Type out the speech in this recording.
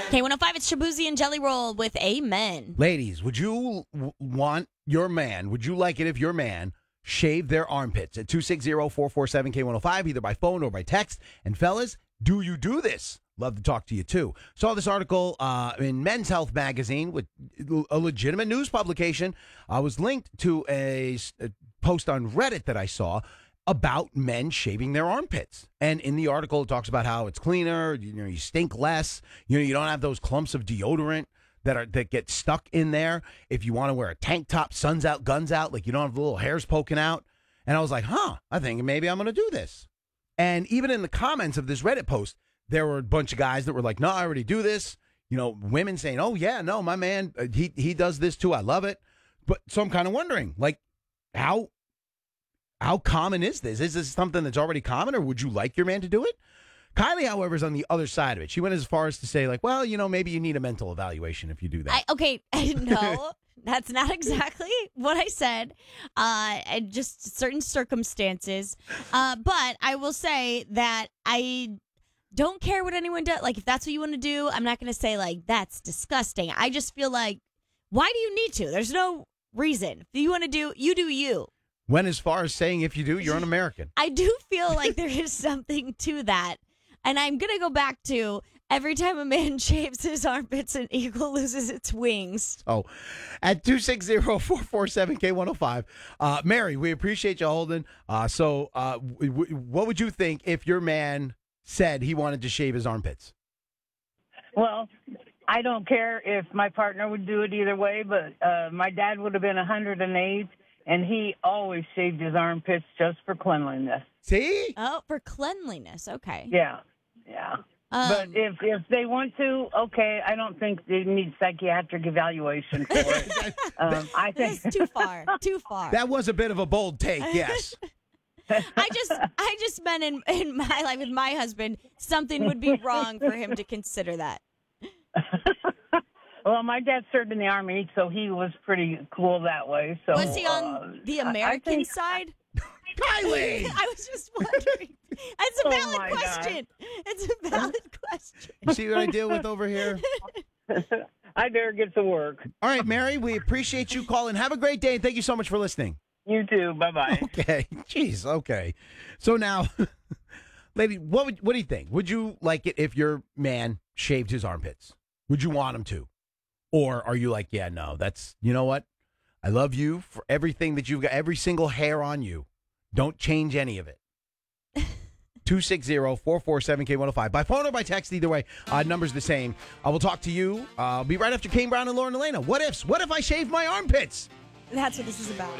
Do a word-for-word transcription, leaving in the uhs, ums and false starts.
K one oh five, it's Shabuzi and Jelly Roll with Amen. Ladies, would you w- want your man, would you like it if your man shaved their armpits? At two six zero, four four seven, K one oh five, either by phone or by text. And fellas, do you do this? Love to talk to you, too. Saw this article uh, in Men's Health magazine, with a legitimate news publication. I was linked to a, a post on Reddit that I saw about men shaving their armpits. And in the article, it talks about how it's cleaner, you know, you stink less, you know, you don't have those clumps of deodorant that are that get stuck in there. If you want to wear a tank top, sun's out, guns out, like you don't have the little hairs poking out. And I was like, huh, I think maybe I'm going to do this. And even in the comments of this Reddit post, there were a bunch of guys that were like, no, I already do this. You know, women saying, oh, yeah, no, my man, uh, he he does this too. I love it. But so I'm kind of wondering, like, how how common is this? Is this something that's already common, or would you like your man to do it? Kylie, however, is on the other side of it. She went as far as to say, like, well, you know, maybe you need a mental evaluation if you do that. I, okay, no, that's not exactly what I said. Uh, and just certain circumstances. Uh, but I will say that I don't care what anyone does. Like, if that's what you want to do, I'm not going to say, like, that's disgusting. I just feel like, why do you need to? There's no reason. If you want to do, you do you. When as far as saying if you do, you're an American. I do feel like there is something to that. And I'm going to go back to every time a man shaves his armpits, an eagle loses its wings. Oh, at two six zero, four four seven, K one oh five. Uh, Mary, we appreciate you holding. Uh, so uh, w- w- what would you think if your man said he wanted to shave his armpits? Well, I don't care if my partner would do it either way, but uh, my dad would have been one hundred eight, and he always shaved his armpits just for cleanliness. See? Oh, for cleanliness. Okay. Yeah, yeah. Um, but if if they want to, okay, I don't think they need psychiatric evaluation for it. um, I think That's too far. Too far. That was a bit of a bold take, yes. I just, I just meant in in my life with my husband, something would be wrong for him to consider that. Well, my dad served in the Army, so he was pretty cool that way. So Was he on uh, the I- I American think- side? Kylie! I was just wondering. It's a Oh, valid my God. question. It's a valid question. You see what I deal with over here? I better get to work. All right, Mary, we appreciate you calling. Have a great day, and thank you so much for listening. You too. Bye-bye. Okay. Jeez, okay. So now, lady, what would, what do you think? Would you like it if your man shaved his armpits? Would you want him to? Or are you like, yeah, no, that's, you know what? I love you for everything that you've got, every single hair on you. Don't change any of it. two six zero, four four seven, K one oh five. By phone or by text, either way, uh, number's the same. I will talk to you. Uh, I'll be right after Kane Brown and Lauren Elena. What ifs? What if I shaved my armpits? That's what this is about.